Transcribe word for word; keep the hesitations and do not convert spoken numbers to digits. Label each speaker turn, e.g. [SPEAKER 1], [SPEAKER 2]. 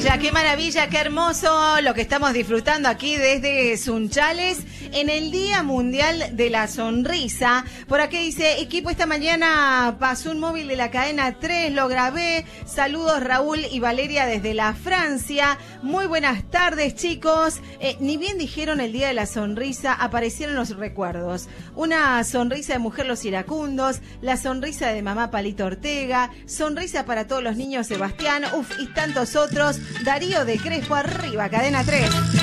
[SPEAKER 1] maravilla, qué maravilla, qué hermoso lo que estamos disfrutando aquí desde Sunchales en el Día Mundial de la Sonrisa. Por aquí dice, equipo, esta mañana pasó un móvil de la cadena tres, lo grabé. Saludos Raúl y Valeria desde la Francia. Muy buenas tardes, chicos. Eh, ni bien dijeron el Día de la Sonrisa, aparecieron los recuerdos. Una sonrisa de Mujer Los Iracundos, la sonrisa de mamá Palito Ortega, sonrisa para todos los niños Sebastián, uf, y tantos otros. Darío de Crespo, arriba, cadena tres.